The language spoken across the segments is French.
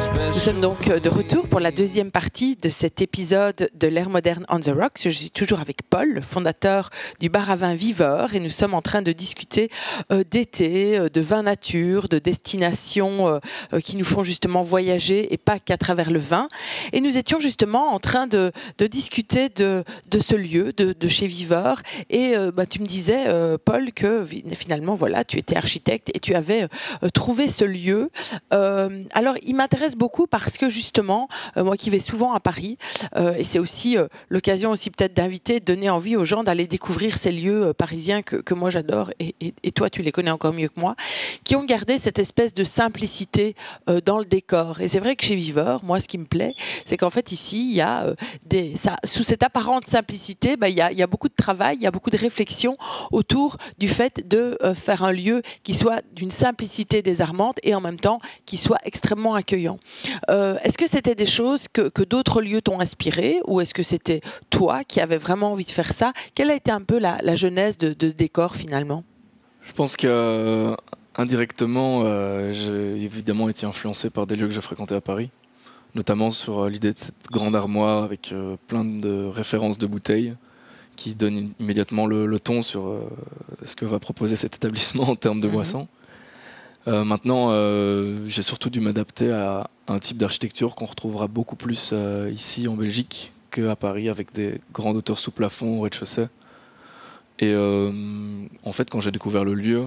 Nous sommes donc de retour pour la deuxième partie de cet épisode de l'ère moderne on the rocks. Je suis toujours avec Paul, le fondateur du bar à vin Viveur, et nous sommes en train de discuter d'été, de vin nature, de destinations qui nous font justement voyager et pas qu'à travers le vin. Et nous étions justement en train de discuter de ce lieu, de chez Viveur. Et tu me disais, Paul, que finalement, voilà, tu étais architecte et tu avais trouvé ce lieu. Alors, il m'intéresse beaucoup parce que justement, moi qui vais souvent à Paris, et c'est aussi l'occasion aussi peut-être d'inviter, de donner envie aux gens d'aller découvrir ces lieux parisiens que moi j'adore, et toi tu les connais encore mieux que moi, qui ont gardé cette espèce de simplicité dans le décor. Et c'est vrai que chez Viveur, moi ce qui me plaît, c'est qu'en fait ici, il y a sous cette apparente simplicité, il y a beaucoup de travail, il y a beaucoup de réflexion autour du fait de faire un lieu qui soit d'une simplicité désarmante et en même temps qui soit extrêmement accueillant. Est-ce que c'était des choses que d'autres lieux t'ont inspiré, ou est-ce que c'était toi qui avais vraiment envie de faire ça? Quelle a été un peu la genèse de ce décor finalement? Je pense que indirectement, j'ai évidemment été influencé par des lieux que j'ai fréquentés à Paris, notamment sur l'idée de cette grande armoire avec plein de références de bouteilles qui donnent immédiatement le ton sur ce que va proposer cet établissement en termes de boissons. Maintenant, j'ai surtout dû m'adapter à un type d'architecture qu'on retrouvera beaucoup plus ici en Belgique qu'à Paris, avec des grandes hauteurs sous plafond au rez-de-chaussée. Et en fait, quand j'ai découvert le lieu,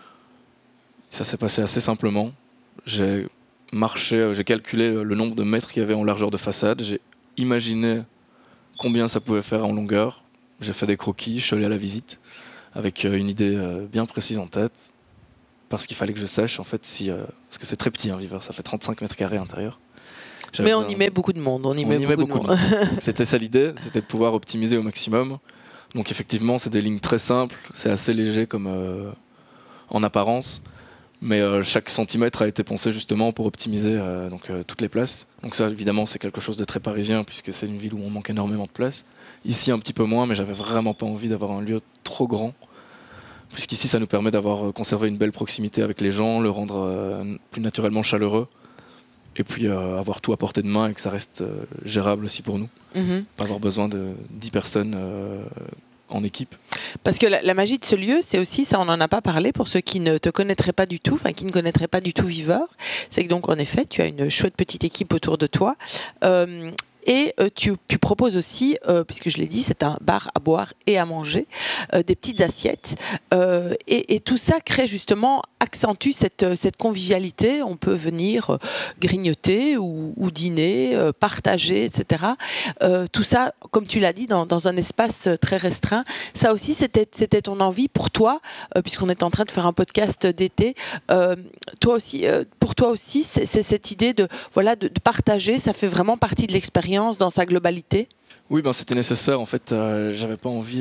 ça s'est passé assez simplement. J'ai marché, j'ai calculé le nombre de mètres qu'il y avait en largeur de façade, j'ai imaginé combien ça pouvait faire en longueur, j'ai fait des croquis, je suis allé à la visite avec une idée bien précise en tête. Parce qu'il fallait que je sache, en fait, parce que c'est très petit, Viveur, ça fait 35 mètres carrés à l'intérieur. Mais on y met beaucoup de monde. On y met beaucoup de monde. C'était ça l'idée, c'était de pouvoir optimiser au maximum. Donc effectivement, c'est des lignes très simples, c'est assez léger comme en apparence, mais chaque centimètre a été pensé justement pour optimiser toutes les places. Donc ça, évidemment, c'est quelque chose de très parisien, puisque c'est une ville où on manque énormément de place. Ici, un petit peu moins, mais j'avais vraiment pas envie d'avoir un lieu trop grand. Puisqu'ici, ça nous permet d'avoir conservé une belle proximité avec les gens, le rendre plus naturellement chaleureux, et puis avoir tout à portée de main et que ça reste gérable aussi pour nous. Pas avoir besoin de 10 personnes en équipe. Parce que la magie de ce lieu, c'est aussi, ça on n'en a pas parlé pour ceux qui ne te connaîtraient pas du tout, enfin qui ne connaîtraient pas du tout Viveur, c'est que donc en effet, tu as une chouette petite équipe autour de toi. Et tu proposes aussi, puisque je l'ai dit, c'est un bar à boire et à manger, des petites assiettes. Et tout ça crée justement, accentue cette convivialité. On peut venir grignoter ou dîner, partager, etc. Tout ça, comme tu l'as dit, dans un espace très restreint. Ça aussi, c'était ton envie pour toi, puisqu'on est en train de faire un podcast d'été. Pour toi aussi, c'est cette idée de partager, ça fait vraiment partie de l'expérience dans sa globalité? Oui, c'était nécessaire. En fait, j'avais pas envie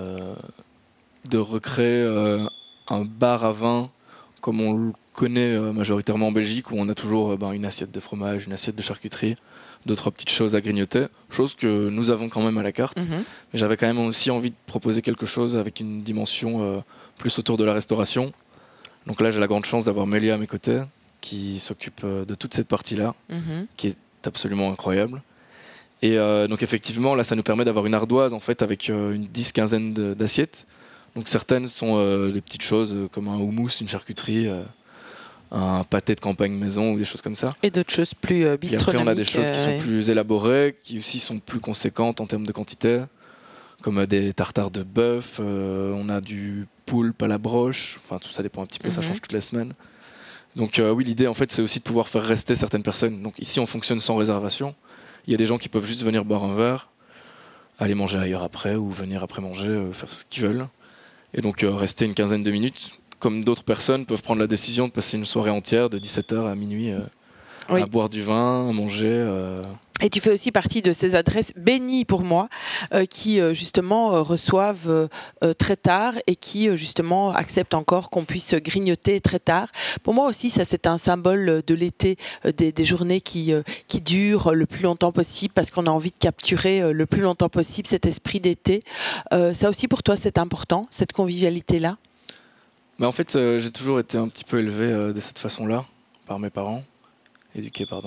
de recréer un bar à vin comme on le connaît majoritairement en Belgique, où on a toujours une assiette de fromage, une assiette de charcuterie, deux, trois petites choses à grignoter, chose que nous avons quand même à la carte. Mais j'avais quand même aussi envie de proposer quelque chose avec une dimension plus autour de la restauration. Donc là, j'ai la grande chance d'avoir Mélia à mes côtés, qui s'occupe de toute cette partie-là, qui est absolument incroyable. Et donc effectivement, là, ça nous permet d'avoir une ardoise en fait, avec une 10-15 d'assiettes. Donc certaines sont des petites choses comme un houmous, une charcuterie, un pâté de campagne maison ou des choses comme ça. Et d'autres choses plus bistronomiques. Et après, on a des choses qui sont plus élaborées, qui aussi sont plus conséquentes en termes de quantité, comme des tartares de bœuf, on a du poulpe à la broche, enfin tout ça dépend un petit peu, ça change toutes les semaines. Donc oui, l'idée en fait, c'est aussi de pouvoir faire rester certaines personnes. Donc ici, on fonctionne sans réservation. Il y a des gens qui peuvent juste venir boire un verre, aller manger ailleurs après, ou venir après manger, faire ce qu'ils veulent. Et donc rester une quinzaine de minutes, comme d'autres personnes peuvent prendre la décision de passer une soirée entière de 17h à minuit à boire du vin, à manger. Et tu fais aussi partie de ces adresses bénies pour moi qui justement reçoivent très tard et qui justement acceptent encore qu'on puisse grignoter très tard. Pour moi aussi, ça c'est un symbole de l'été, des journées qui durent le plus longtemps possible parce qu'on a envie de capturer le plus longtemps possible cet esprit d'été. Ça aussi pour toi c'est important, cette convivialité-là? En fait, j'ai toujours été un petit peu élevé de cette façon-là, par mes parents, éduqué pardon.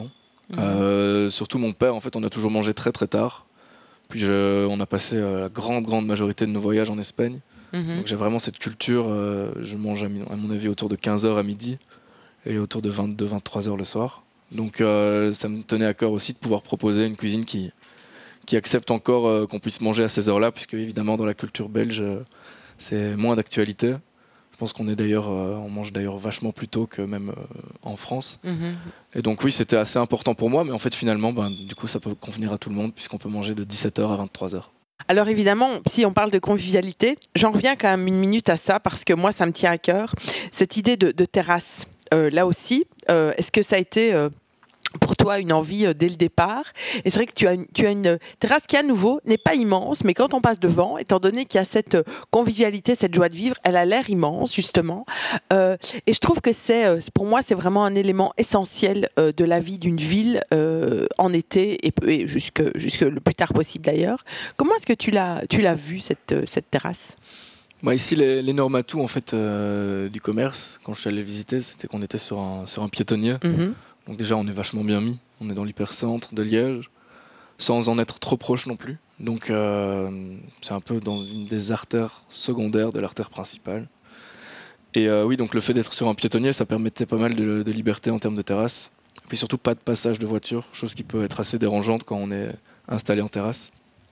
Surtout mon père, en fait, on a toujours mangé très très tard. Puis on a passé la grande majorité de nos voyages en Espagne. Donc j'ai vraiment cette culture, je mange à mon avis autour de 15h à midi et autour de 22-23h le soir. Donc ça me tenait à cœur aussi de pouvoir proposer une cuisine qui accepte encore qu'on puisse manger à ces heures-là, puisque évidemment dans la culture belge, c'est moins d'actualité. Je pense qu'on est d'ailleurs, on mange d'ailleurs vachement plus tôt que même en France. Et donc oui, c'était assez important pour moi, mais en fait finalement, du coup, ça peut convenir à tout le monde, puisqu'on peut manger de 17h à 23h. Alors évidemment, si on parle de convivialité, j'en reviens quand même une minute à ça, parce que moi, ça me tient à cœur. Cette idée de terrasse, là aussi, est-ce que ça a été... pour toi, une envie dès le départ. Et c'est vrai que tu as une terrasse qui, à nouveau, n'est pas immense, mais quand on passe devant, étant donné qu'il y a cette convivialité, cette joie de vivre, elle a l'air immense, justement. Et je trouve que pour moi, c'est vraiment un élément essentiel de la vie d'une ville en été et jusque le plus tard possible, d'ailleurs. Comment est-ce que tu l'as vu, cette terrasse ? Ici, l'énorme atout en fait, du commerce, quand je suis allé visiter, c'était qu'on était sur un piétonnier. Donc déjà, on est vachement bien mis. On est dans l'hypercentre de Liège, sans en être trop proche non plus. Donc c'est un peu dans une des artères secondaires de l'artère principale. Et oui, donc le fait d'être sur un piétonnier, ça permettait pas mal de liberté en termes de terrasse. Et puis surtout pas de passage de voiture, chose qui peut être assez dérangeante quand on est installé en terrasse.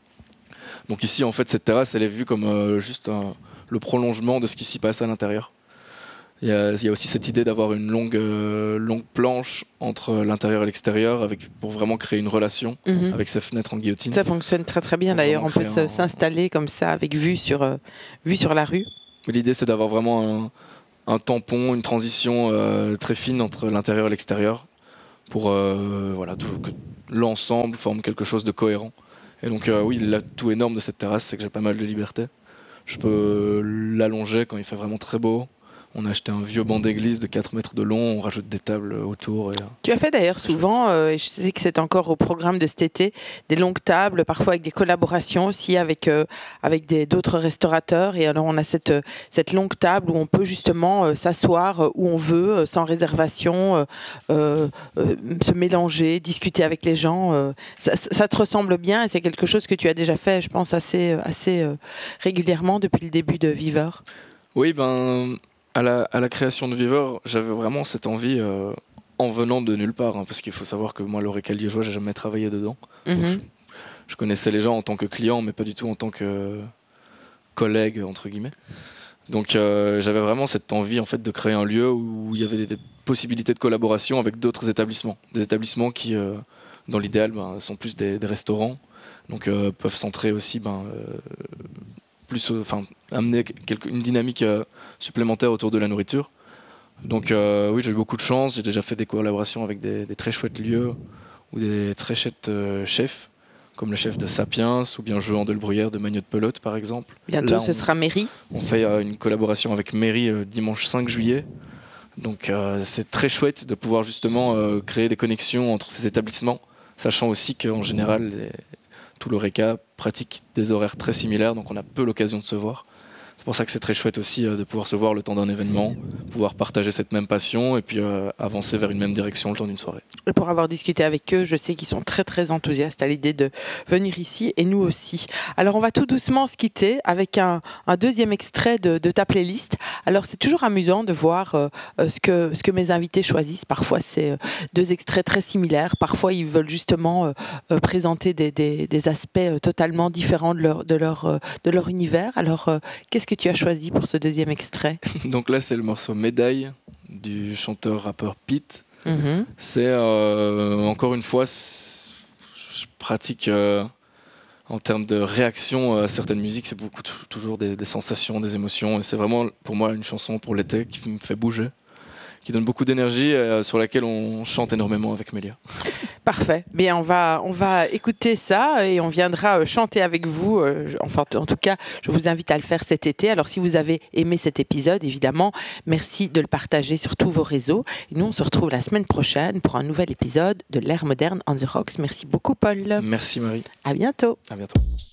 Donc ici, en fait, cette terrasse, elle est vue comme juste le prolongement de ce qui s'y passe à l'intérieur. Il y a aussi cette idée d'avoir une longue planche entre l'intérieur et l'extérieur pour vraiment créer une relation avec ces fenêtres en guillotine. Ça fonctionne très très bien d'ailleurs, on peut s'installer comme ça avec vue sur la rue. L'idée c'est d'avoir vraiment un tampon, une transition très fine entre l'intérieur et l'extérieur pour que l'ensemble forme quelque chose de cohérent. Et donc oui, l'atout énorme de cette terrasse, c'est que j'ai pas mal de liberté. Je peux l'allonger quand il fait vraiment très beau. On a acheté un vieux banc d'église de 4 mètres de long, on rajoute des tables autour. Tu as fait d'ailleurs souvent, et je sais que c'est encore au programme de cet été, des longues tables, parfois avec des collaborations aussi avec d'autres restaurateurs. Et alors on a cette longue table où on peut justement s'asseoir où on veut, sans réservation, se mélanger, discuter avec les gens. Ça te ressemble bien et c'est quelque chose que tu as déjà fait, je pense, assez régulièrement depuis le début de Viveur. Oui, à la création de Viveur, j'avais vraiment cette envie en venant de nulle part, parce qu'il faut savoir que moi, l'Horeca liégeois, j'ai jamais travaillé dedans. Donc je connaissais les gens en tant que client, mais pas du tout en tant que collègue, entre guillemets. Donc j'avais vraiment cette envie en fait, de créer un lieu où il y avait des possibilités de collaboration avec d'autres établissements. Des établissements qui, dans l'idéal, sont plus des restaurants, donc peuvent centrer aussi... amener une dynamique supplémentaire autour de la nourriture. Donc oui, j'ai eu beaucoup de chance, j'ai déjà fait des collaborations avec des très chouettes lieux ou des très chouettes chefs, comme le chef de Sapiens ou bien Jean Delbruyère de Magnotte Pelote par exemple. Bientôt ce sera Mairie. On fait une collaboration avec Mairie dimanche 5 juillet. Donc c'est très chouette de pouvoir justement créer des connexions entre ces établissements, sachant aussi qu'en général tout l'Horeca pratique des horaires très similaires, donc on a peu l'occasion de se voir. C'est pour ça que c'est très chouette aussi de pouvoir se voir le temps d'un événement, pouvoir partager cette même passion et puis avancer vers une même direction le temps d'une soirée. Et pour avoir discuté avec eux, je sais qu'ils sont très très enthousiastes à l'idée de venir ici et nous aussi. Alors on va tout doucement se quitter avec un deuxième extrait de ta playlist. Alors c'est toujours amusant de voir ce que mes invités choisissent. Parfois c'est deux extraits très similaires, parfois ils veulent justement présenter des aspects totalement différents de leur univers. Alors qu'est-ce que tu as choisi pour ce deuxième extrait ? Donc là, c'est le morceau Médaille du chanteur-rappeur Pete. C'est encore une fois, je pratique en termes de réaction à certaines musiques, c'est beaucoup toujours des sensations, des émotions. Et c'est vraiment pour moi une chanson pour l'été qui me fait bouger, qui donne beaucoup d'énergie et sur laquelle on chante énormément avec Mélia. Parfait. Bien, on va écouter ça et on viendra chanter avec vous. Enfin, en tout cas, je vous invite à le faire cet été. Alors, si vous avez aimé cet épisode, évidemment, merci de le partager sur tous vos réseaux. Et nous, on se retrouve la semaine prochaine pour un nouvel épisode de l'ère moderne on the rocks. Merci beaucoup, Paul. Merci, Marie. À bientôt. À bientôt.